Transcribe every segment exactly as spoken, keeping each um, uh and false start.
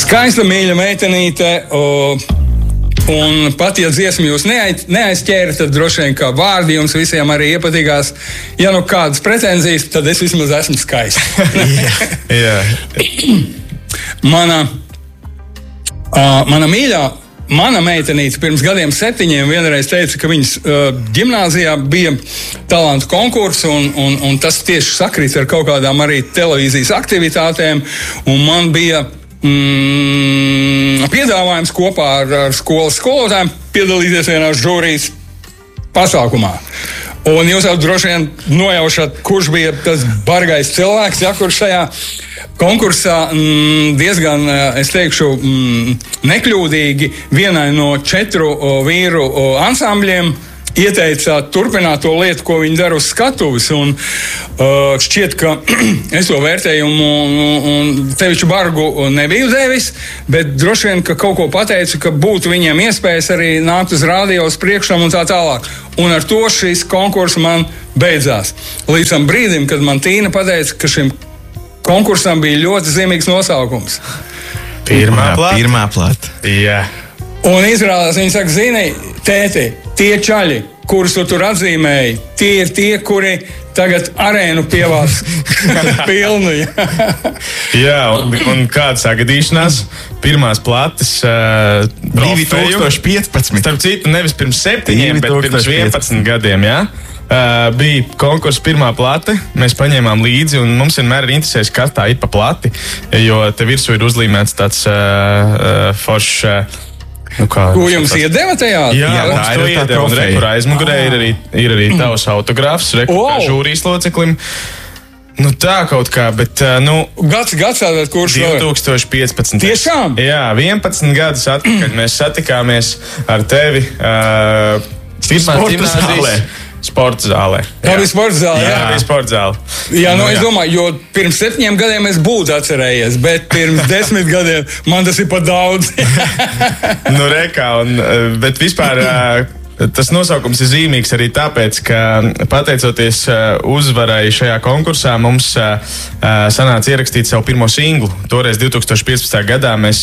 Skaista mīļa meitenīte, o, un pat ja dziesmu jūs neaiz, neaizķērat, tad droši vien kā vārdi jums visiem arī iepatīkās. Ja nu kādas pretenzijas, tad es vismaz esmu skaista. yeah. mana, uh, mana mīļā, mana meitenīte pirms gadiem septiņiem vienreiz teica, ka viņas uh, ģimnāzijā bija talantu konkurss, un, un, un tas tieši sakrīt ar kaut kādām arī televīzijas aktivitātēm, un man bija Mm, piedāvājums kopā ar, ar skolas skolotājiem piedalīties vienā žūrijas pasākumā. Un jūs jau droši vien nojaušat, kurš bija tas bargais cilvēks, ja, kurš šajā konkursā mm, diezgan, es teikšu, mm, nekļūdīgi vienai no četru o, vīru o, ansambļiem ieteica turpināt to lietu, ko viņi dara uz skatuves. Un, uh, šķiet, ka es to vērtējumu un, un tevišķu bargu nebiju devis, bet droši vien, ka kaut ko pateicu, ka būtu viņiem iespējas arī nākt uz rādio uz priekšām un tā tālāk. Un ar to šis konkurss man beidzās. Līdz tam brīdim, kad man Tīna pateica, ka šim konkursam bija ļoti zīmīgs nosaukums. Pirmā plata. Pirmā plata. Jā. Un izrādās, viņi saka, zini, tēti, tie čaļi, kurus tu tur atzīmēji, tie ir tie, kuri tagad arēnu pievāc pilnu. Jā, un, un kāda sagadīšanās? Pirmās plates uh, divi tūkstoši piecpadsmit. Starp citu, nevis pirms septiņiem, bet pirms vienpadsmit gadiem, jā. Uh, bija konkurss pirmā plate, mēs paņēmām līdzi, un mums vienmēr ir interesēs, kas tā ir pa plati, jo te virsū ir uzlīmēts tāds uh, uh, foršs. Uh, Nu kā, ko jums iedeva tajā? Jā, jā tā ir tā iedeva, un rekur aizmugurē ir arī, ir arī tavs autografs, rekur wow. žūrijas loceklim. Nu tā kaut kā, bet, nu... Gads, gads tātad, kurš divi tūkstoši piecpadsmit. Tiešām? Jā, vienpadsmit gadus atpakaļ mēs satikāmies ar tevi uh, pirmās ģimnāzijas sporta zālē. Tā bija sporta zāle, jā? Jā, bija sporta zāle. Jā, nu, nu es jā. domāju, jo pirms septiņiem gadiem es būtu atcerējies, bet pirms desmit gadiem man tas ir pat daudz. Nu, rekā, un, bet vispār tas nosaukums ir zīmīgs arī tāpēc, ka pateicoties uzvarai šajā konkursā, mums sanāca ierakstīt savu pirmo singlu. Toreiz divi tūkstoši piecpadsmitajā gadā mēs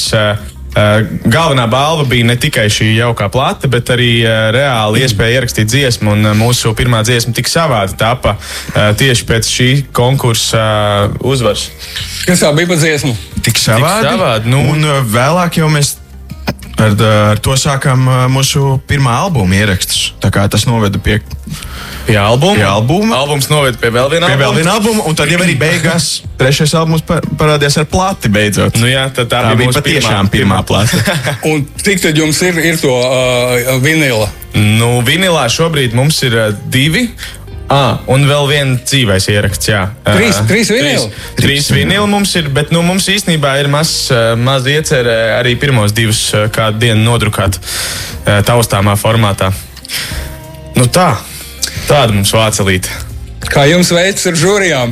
galvenā balva bija ne tikai šī jaukā plata, bet arī uh, reāli iespēja ierakstīt dziesmu, un uh, mūsu pirmā dziesma Tik savādi tapa uh, tieši pēc šī konkursa uh, uzvaras. Kas tā bija pa dziesmu? Tik savādi, Tik savādi nu, un uh, vēlāk jau mēs ar, ar to sākām uh, mūsu pirmā albuma ierakstus. Tā kā tas noveda pie... Pie albuma. Pie albuma. Albums noveda pie vēl viena albuma. Pie vēl viena albuma, un tad jau arī beigās trešais albums parādījās ar plati beidzot. Nu jā, tad tā, tā bija bija patiešām pirmā, pirmā plata. Un cik tad jums ir, ir to uh, vinila? Nu, vinilā šobrīd mums ir uh, divi. Ah, un vēl viens dzīvais ieraksts, jā. Trīs, uh, trīs vinili? Trīs, trīs vinili mums ir, bet nu, mums īstenībā ir maz, maz iecerē arī pirmos divus kādu dienu nodrukāt uh, taustāmā formātā. Nu tā. Tāda mums vācelīte. Kā jums veids ar žūrijām?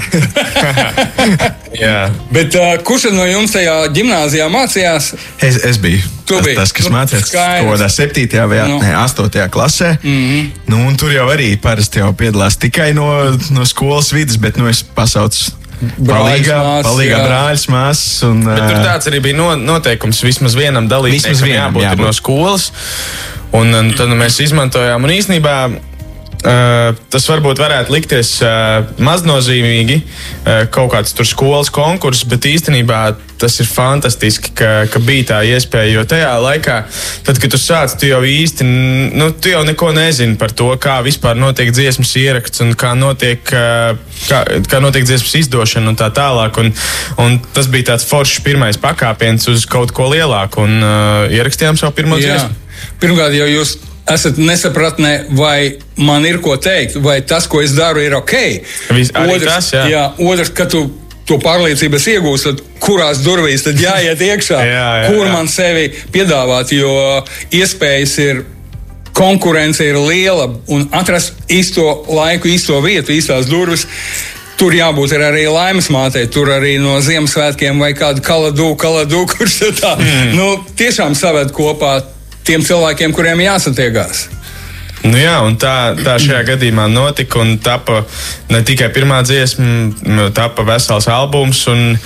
Jā. Bet uh, kurš no jums tajā ģimnāzijā mācījās? Es, es biju. Tu tas, biji? tas, kas nu, mācījās kaut kādā septītajā vai nu. ne, astotajā klasē. Mm-hmm. Nu, un tur jau arī parasti jau piedalās tikai no, no skolas vidas, bet nu, es pasaucu palīgā, palīgā brāļus, māsas. Un, bet tur tāds arī bija no, noteikums vismaz vienam dalībniekam jābūt, jābūt no skolas. Un, un tad mēs izmantojām, un īstenībā Uh, tas varbūt varētu likties uh, maznozīmīgi, uh, kaut kāds tur skolas konkurss, bet īstenībā tas ir fantastiski, ka, ka bija tā iespēja, jo tajā laikā, tad, kad tu sāc, tu jau īsti, nu, tu jau neko nezini par to, kā vispār notiek dziesmas ieraksts un kā notiek, uh, kā, kā notiek dziesmas izdošana un tā tālāk, un, un tas bija tāds foršs pirmais pakāpiens uz kaut ko lielāku, un uh, ierakstījām savu pirmo Jā. dziesmu. Pirmkārt, jau jūs esat nesapratnē, vai man ir ko teikt, vai tas, ko es daru, ir ok. Vis, otrs, tas, jā. Jā, otrs, ka tu to pārliecības iegūst, tad kurās durvīs tad jāiet iekšā, jā, jā, kur jā. man sevi piedāvāt, jo iespējas ir, konkurence ir liela, un atrast īsto laiku, īsto vietu, īstās durvis. Tur jābūt arī laimes mātei, tur arī no Ziemassvētkiem vai kādu kaladu, kaladu, kurš tā, mm. nu, tiešām saved kopā tiem cilvēkiem, kuriem jāsatiekās. Nu jā, un tā, tā šajā gadījumā notika, un tapa ne tikai pirmā dziesma, tapa vesels albums, un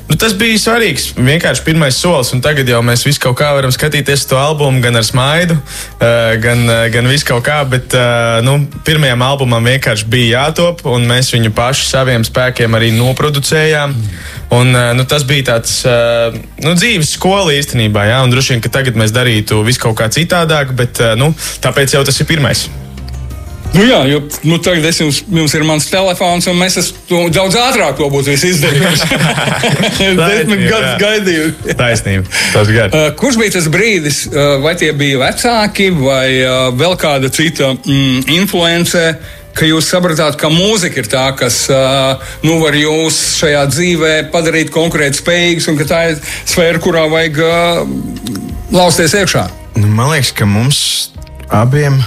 Nu, tas bija svarīgs, vienkārši pirmais solis, un tagad jau mēs visu kaut kā varam skatīties to albumu, gan ar smaidu, gan, gan visu kaut kā, bet nu, pirmajam albumam vienkārši bija jātop, un mēs viņu paši saviem spēkiem arī noproducējām. Un, nu, tas bija tāds nu, dzīves skola īstenībā, jā, un droši vien, ka tagad mēs darītu visu kaut kā citādāk, bet nu, tāpēc jau tas ir pirmais. Nu jā, jo nu, tagad es jums, jums ir mans telefons, un mēs esam daudz ātrāk to būtu visu izdarījuši. Desmit gadus gaidīju. Taisnība, tas gadi. Uh, kurš bija tas brīdis, uh, vai tie bija vecāki, vai uh, vēl kāda cita mm, influence, ka jūs sapratāt, ka mūzika ir tā, kas uh, nu, var jūs šajā dzīvē padarīt konkurēt spējīgus, un ka tā ir sfēra, kurā vajag uh, lausties iekšā? Nu, man liekas, ka mums abiem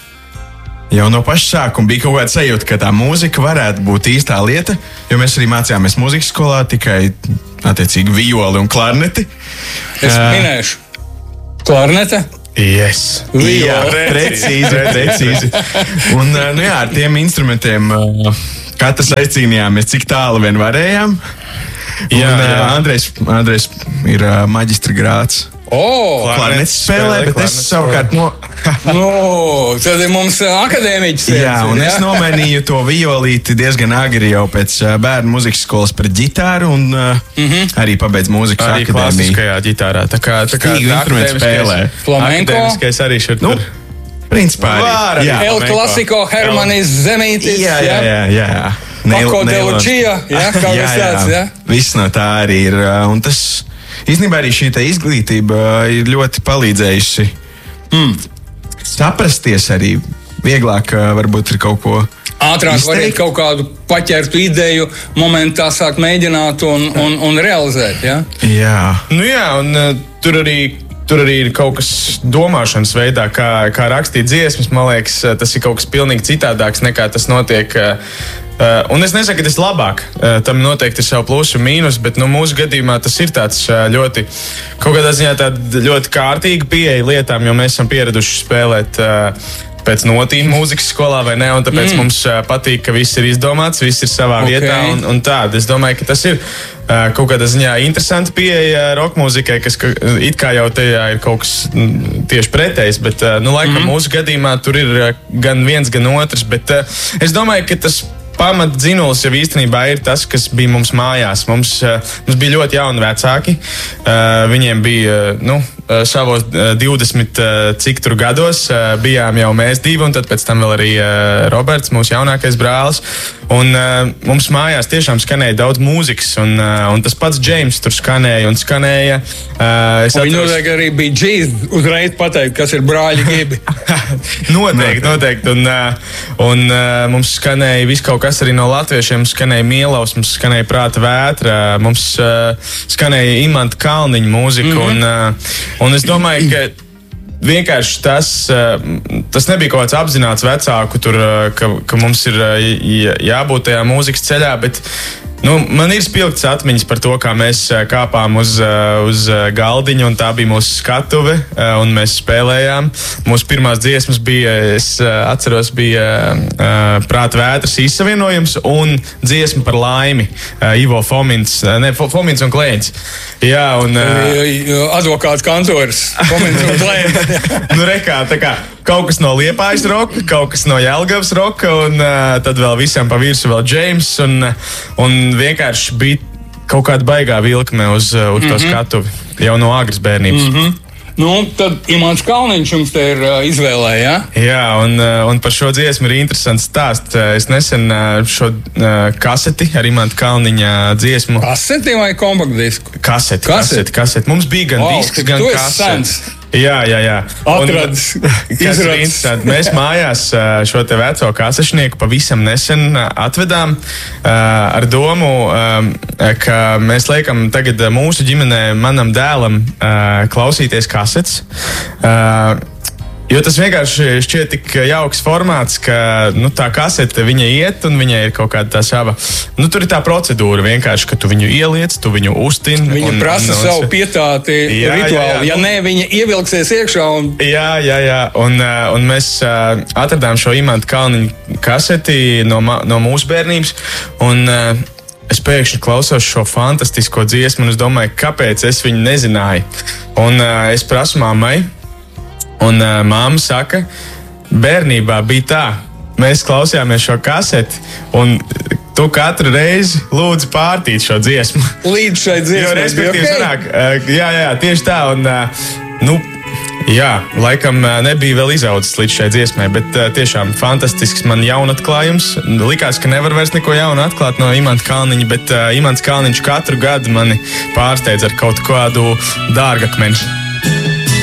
jau no paša sākuma bija kaut kāda sajūta, ka tā mūzika varētu būt īstā lieta, jo mēs arī mācījāmies mūzikas skolā tikai, attiecīgi, violi un klarneti. Es uh, minēšu. Klarnete? Yes. Jā, precīzi, precīzi. Un, nu jā, ar tiem instrumentiem uh, katrs aizcīnījāmies, cik tālu vien varējām. Un, jā, jā. Uh, Andrejs, Andrejs ir uh, maģistra grāds. Oh, klarnets spēlē, bet es savukārt no... no, tad ir mums akadēmiķis. Jā, un jā? Es nomainīju to violīti diezgan agri jau pēc bērnu muzikas skolas par ģitāru un mm-hmm. arī pabeidzu mūzikas arī akadēmiju. Arī klasiskajā ģitārā. Tā kā, tā kā instruments spēlē. Flamenko? Akadēmiskais arī šur tur. Nu, principā arī. Jā, El Clasico, Hermanis Zemītis. Jā, jā, jā. jā. Paco de Lucia, jā, kā viss tāds, jā. Viss no tā arī ir. Un tas... Īstenībā arī šī izglītība ir ļoti palīdzējusi mm. saprasties arī vieglāk, varbūt ir kaut ko ātrāk varēt kaut kādu paķertu ideju, momentā sākt mēģināt un, un, un realizēt. Ja? Jā, nu jā, un uh, tur arī. Tur arī ir kaut kas domāšanas veidā, kā, kā rakstīt dziesmas. Man liekas, tas ir kaut kas pilnīgi citādāks nekā tas notiek. Uh, un es nesaku, ka tas ir labāk. Uh, tam noteikti ir savu plusu un mīnus, bet nu, mūsu gadījumā tas ir tāds uh, ļoti, kaut kādā ziņā tāda ļoti kārtīga pieeja lietām, jo mēs esam pieraduši spēlēt uh, pēc notīm mūzikas skolā, vai ne? Un tāpēc mm. mums uh, patīk, ka viss ir izdomāts, viss ir savā okay. vietā un, un tāda. Es domāju, ka tas ir uh, kaut kādā ziņā interesanti pieeja roka mūzikai, kas ka, it kā jau tajā ir kaut kas m, tieši pretējs, bet uh, nu, laikam mm. mūsu gadījumā tur ir uh, gan viens, gan otrs, bet uh, es domāju, ka tas pamat dzinulis jau īstenībā ir tas, kas bija mums mājās. Mums, uh, mums bija ļoti jauni vecāki. Uh, viņiem bija, uh, nu, uh, savos uh, divdesmit uh, cik tur gados uh, bijām jau mēs divi, un tad pēc tam vēl arī uh, Roberts, mūsu jaunākais brālis. Un uh, mums mājās tiešām skanēja daudz mūzikas, un, uh, un tas pats Džeims tur skanēja un skanēja. Uh, Viņi noteikti arī bija džīs uzreiz pateikt, kas ir brāļi Gibi. noteikti, noteikti. Un, uh, un uh, mums skanēja viss kaut kas arī no latviešiem, skanēja Mielaus, mums skanēja Prāta vētra, mums uh, skanēja Imanta Kalniņa mūzika, mm-hmm. un, uh, un es domāju, ka vienkārši tas, uh, tas nebija kaut kāds apzināts vecāku tur, uh, ka, ka mums ir uh, jā, jābūt tajā mūzikas ceļā, bet nu, man ir spilgts atmiņas par to, kā mēs kāpām uz, uz galdiņa, un tā bija mūsu skatuve, un mēs spēlējām. Mūsu pirmās dziesmas bija, es atceros, bija Prāta vētras izsavienojums un dziesma par laimi. Ivo Fomins, ne, Fomins un Klēņs. Jā, un... Advokāts kantors, Fomins un Klēņs. nu, rekā, tā kā kaut kas no Liepājas roka, kaut kas no Jelgavas roka, un uh, tad vēl visam pa virsu vēl Džeims, un, un vienkārši bija kaut kāda baigā vilkme uz, uz to mm-hmm. skatuvi jau no agras bērnības. Mm-hmm. Nu, tad Imants Kalniņš jums te ir uh, izvēlē, jā? Jā, un, uh, un par šo dziesmu ir interesants stāsts. Es nesen uh, šo uh, kaseti ar Imanta Kalniņa dziesmu. Kaseti vai kompaktdisku? Kaseti, kaseti, kaseti. Mums bija gan wow, disks, gan kaseti. Jā, jā, jā. Atradis. Kas ir interesanti? Mēs mājās šo te veco kasešnieku pavisam nesen atvedām ar domu, ka mēs liekam tagad mūsu ģimenē manam dēlam klausīties kasetes. Jo tas vienkārši šķiet tik jauks formāts, ka nu, tā kasete viņa iet un viņai ir kaut kāda tā sava. Nu, tur ir tā procedūra vienkārši, ka tu viņu ieliec, tu viņu uztini. Viņa un, prasa un, savu pietāti jā, rituālu. Jā, jā. Ja nē, viņa ievilksies iekšā. Un... Jā, jā, jā. Un, un mēs atradām šo Imanta Kalniņa kaseti no, no mūsu bērnības. Un, es pēkšņi klausos šo fantastisko dziesmu, un es domāju, kāpēc es viņu nezināju. Un uh, es prasu mammai, un uh, mamma saka, bērnībā bija tā, mēs klausījāmies šo kaseti, un tu katru reizi lūdzi pārtīt šo dziesmu. Līdz šai dziesmai. Jo, respektīvi, okay. sanāk, uh, jā, jā, tieši tā, un, uh, nu, jā, laikam uh, nebija vēl izaudzis līdz šai dziesmai, bet uh, tiešām fantastisks man jaunatklājums. Likās, ka nevar vairs neko jaunu atklāt no Imanta Kalniņa, bet uh, Imants Kalniņš katru gadu mani pārsteidz ar kaut kādu dārgakmeni.